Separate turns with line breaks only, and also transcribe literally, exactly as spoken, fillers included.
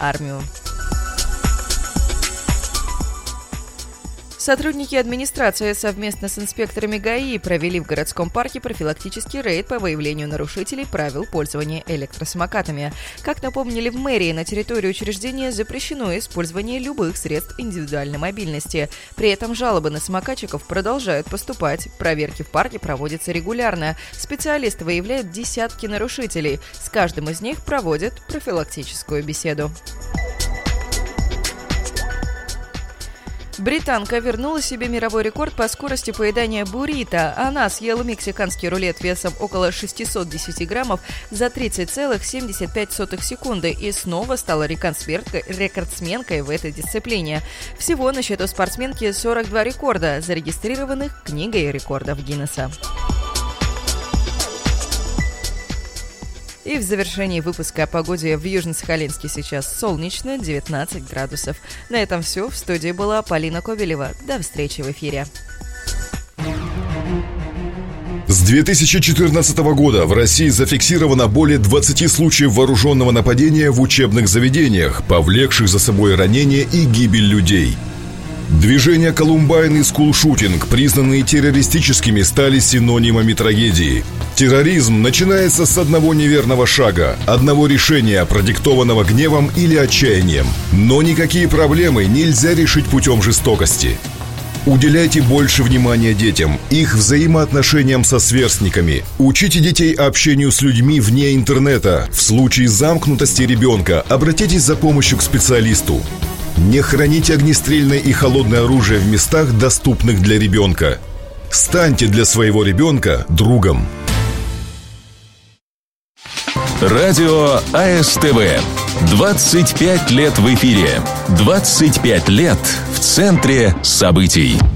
армию. Сотрудники администрации совместно с инспекторами ГАИ провели в городском парке профилактический рейд по выявлению нарушителей правил пользования электросамокатами. Как напомнили в мэрии, на территории учреждения запрещено использование любых средств индивидуальной мобильности. При этом жалобы на самокатчиков продолжают поступать. Проверки в парке проводятся регулярно. Специалисты выявляют десятки нарушителей. С каждым из них проводят профилактическую беседу. Британка вернула себе мировой рекорд по скорости поедания буррито. Она съела мексиканский рулет весом около шестьсот десять граммов за тридцать целых семьдесят пять сотых секунды и снова стала рекордсменкой, рекордсменкой в этой дисциплине. Всего на счету спортсменки сорок два рекорда, зарегистрированных Книгой рекордов Гиннесса. И в завершении выпуска о погоде в Южно-Сахалинске сейчас солнечно, девятнадцать градусов. На этом все. В студии была Полина Кобелева. До встречи в эфире.
С две тысячи четырнадцатого года в России зафиксировано более двадцати случаев вооруженного нападения в учебных заведениях, повлекших за собой ранения и гибель людей. Движения Columbine и скулшутинг, признанные террористическими, стали синонимами трагедии. Терроризм начинается с одного неверного шага, одного решения, продиктованного гневом или отчаянием. Но никакие проблемы нельзя решить путем жестокости. Уделяйте больше внимания детям, их взаимоотношениям со сверстниками. Учите детей общению с людьми вне интернета. В случае замкнутости ребенка обратитесь за помощью к специалисту. Не храните огнестрельное и холодное оружие в местах, доступных для ребенка. Станьте для своего ребенка другом.
Радио АСТВ. двадцать пять лет в эфире. двадцать пять лет в центре событий.